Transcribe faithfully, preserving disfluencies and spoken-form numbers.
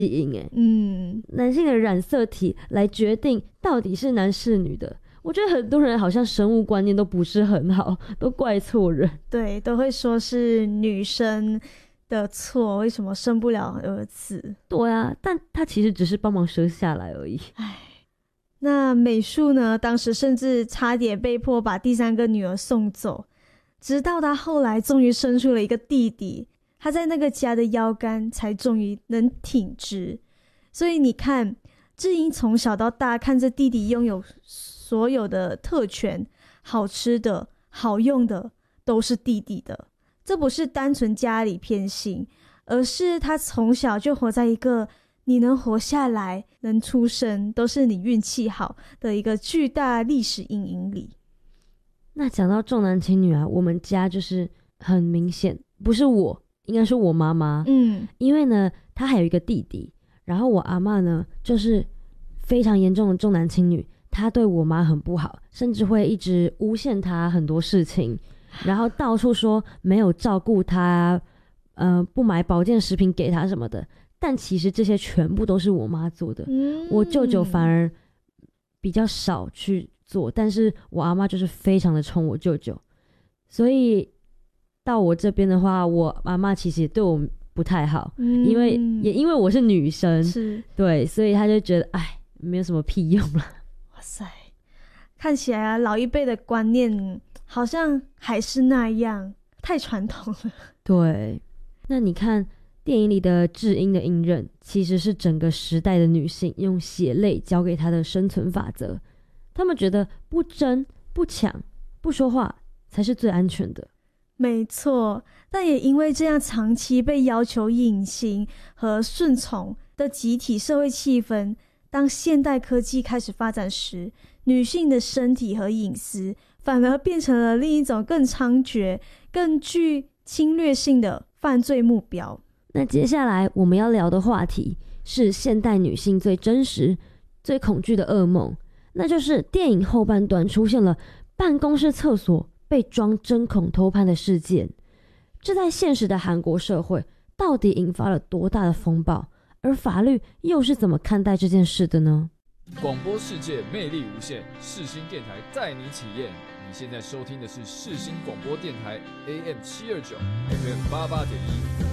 因哎，嗯，男性的染色体来决定到底是男是女的。我觉得很多人好像生物观念都不是很好，都怪错人。 对，都会说是女生的错，为什么生不了儿子？ 对啊，但他其实只是帮忙生下来而已。 唉，那美树呢？当时甚至差点被迫把第三个女儿送走，直到他后来终于生出了一个弟弟，他在那个家的腰杆才终于能挺直。所以你看，智英从小到大看着弟弟拥有所有的特权，好吃的好用的都是弟弟的。这不是单纯家里偏心，而是他从小就活在一个你能活下来能出生都是你运气好的一个巨大历史阴影里。 那讲到重男轻女啊，我们家就是很明显，不是我，应该是我妈妈。嗯，因为呢她还有一个弟弟，然后我阿嬷呢就是非常严重的重男轻女，她对我妈很不好，甚至会一直诬陷她很多事情，然后到处说没有照顾她，呃，不买保健食品给她什么的。但其实这些全部都是我妈做的。嗯，我舅舅反而比较少去做，但是我阿嬷就是非常的宠我舅舅，所以到我这边的话，我阿嬷其实也对我不太好。嗯，因为也因为我是女生，是，对，所以她就觉得哎，没有什么屁用了。 哇塞，看起来啊，老一辈的观念好像还是那样，太传统了。 对，那你看电影里的智英的隐忍，其实是整个时代的女性用血泪教给她的生存法则。她们觉得不争、不抢、不说话才是最安全的。 没错，但也因为这样长期被要求隐形和顺从的集体社会气氛，当现代科技开始发展时，女性的身体和隐私反而变成了另一种更猖獗、更具侵略性的犯罪目标。 那接下来我们要聊的话题是现代女性最真实、最恐惧的噩梦，那就是电影后半段出现了办公室厕所被装针孔偷拍的事件。这在现实的韩国社会到底引发了多大的风暴？而法律又是怎么看待这件事的呢？ 广播世界魅力无限，世新电台带你体验。你现在收听的是世新广播电台 A M 七二九 F M 八八点一。